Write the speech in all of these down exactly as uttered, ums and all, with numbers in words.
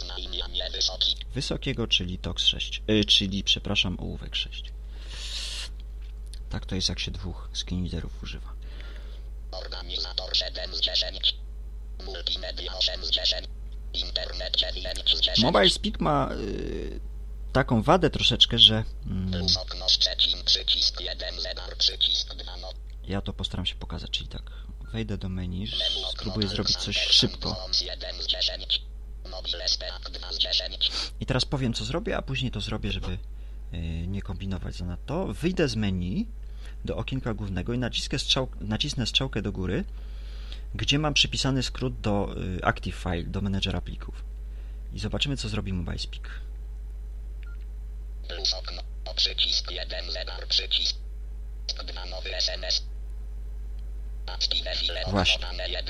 Wysokiego, czyli toks sześć, yy, czyli, przepraszam, ołówek sześć. Tak to jest, jak się dwóch screen readerów używa. Organizator siedem z dziesięciu. Multimedia osiem z dziesięciu. Internet dziewięć z dziesięciu. Mobile Speak ma yy, taką wadę troszeczkę, że yy, Okno Szczecin, przycisk jeden, zegar, przycisk dwa, no. ja to postaram się pokazać, czyli tak, wejdę do menu, spróbuję zrobić coś szybko. I teraz powiem, co zrobię, a później to zrobię, żeby yy, nie kombinować zanadto. Wyjdę z menu do okienka głównego i nacisnę, strzał, nacisnę strzałkę do góry, gdzie mam przypisany skrót do y, Active File, do menedżera plików. I zobaczymy, co zrobi Mobile Speak. Plus okno, przycisk jeden, zegar, przycisk dwa, nowy S M S. Właśnie.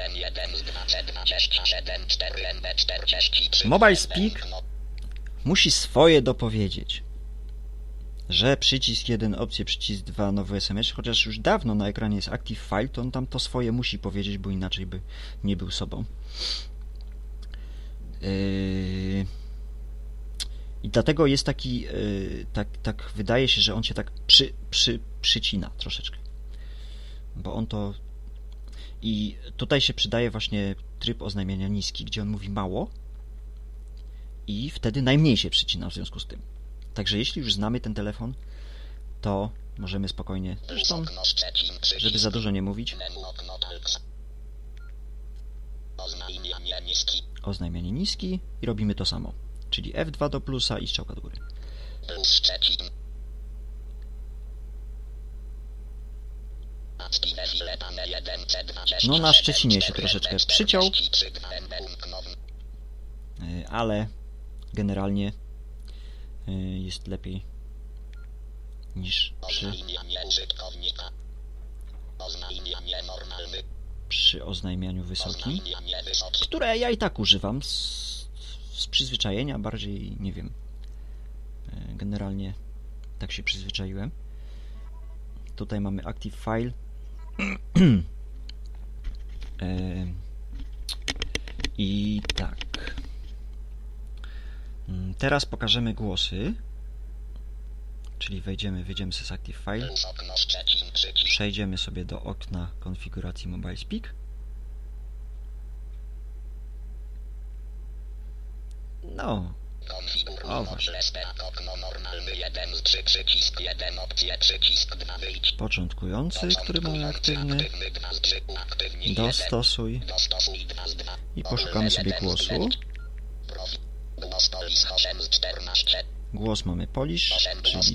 Mobile Speak musi swoje dopowiedzieć, że przycisk jeden, opcję przycisk dwa, nowy S M S, chociaż już dawno na ekranie jest Active File, to on tam to swoje musi powiedzieć, bo inaczej by nie był sobą. Yy... I dlatego jest taki, yy, tak, tak wydaje się, że on się tak przy, przy, przycina troszeczkę. Bo on to... I tutaj się przydaje właśnie tryb oznajmiania niski, gdzie on mówi mało i wtedy najmniej się przycina w związku z tym. Także jeśli już znamy ten telefon, to możemy spokojnie, zresztą, żeby za dużo nie mówić, oznajmianie niski i robimy to samo, czyli F dwa do plusa i strzałka do góry. No na Szczecinie się troszeczkę przyciął, ale generalnie jest lepiej niż przy, przy oznajmianiu wysokim, które ja i tak używam z, z przyzwyczajenia, bardziej nie wiem, generalnie tak się przyzwyczaiłem. Tutaj mamy Active File i tak. Teraz pokażemy głosy, czyli wejdziemy, wyjdziemy z Active File, przejdziemy sobie do okna konfiguracji Mobile Speak. No, o właśnie. Początkujący, który mamy aktywny, dostosuj i poszukamy sobie głosu. Głos mamy Polish, czyli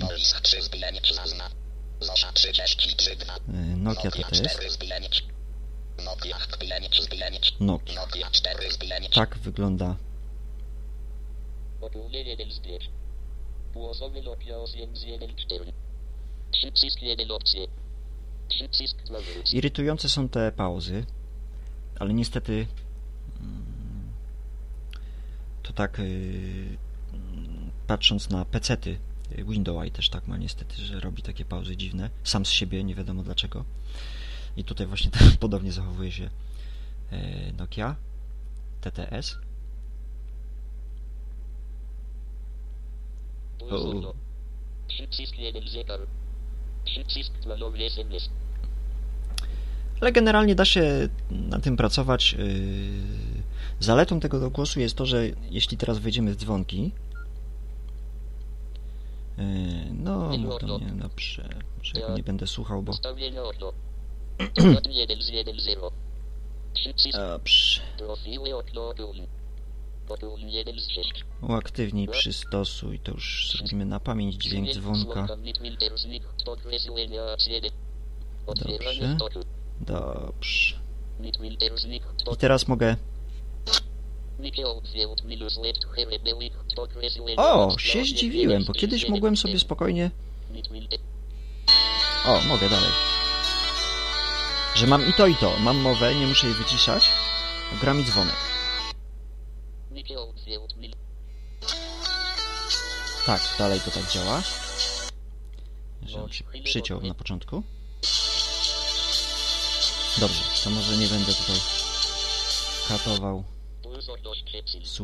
Nokia T T S. Nokia. Tak wygląda irytujące są te pauzy, ale niestety to tak yy, patrząc na pecety, Windows też tak ma niestety, że robi takie pauzy dziwne, sam z siebie, nie wiadomo dlaczego. I tutaj właśnie tak podobnie zachowuje się yy, Nokia T T S. O. Ale generalnie da się na tym pracować. Zaletą tego głosu jest to, że jeśli teraz wejdziemy w dzwonki, no, no to nie, dobrze, że ja nie będę słuchał, bo dobrze. Uaktywnij, przystosuj, to już zrobimy na pamięć dźwięk dzwonka. Dobrze. Dobrze. I teraz mogę... O, się zdziwiłem, bo kiedyś mogłem sobie spokojnie... O, mogę dalej. Że mam i to, i to. Mam mowę, nie muszę jej wyciszać. Gra mi dzwonek. Tak, dalej to tak działa. Że on się przyciął na początku. Dobrze, to może nie będę tutaj katował